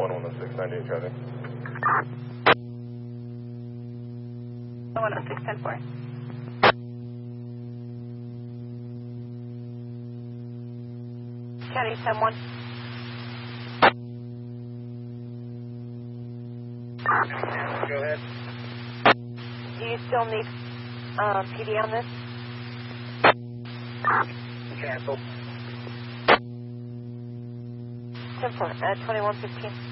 1169 traffic. 11610-4. County 10-1. Go ahead. Do you still need PD on this? Cancel. 10-4 at 2115.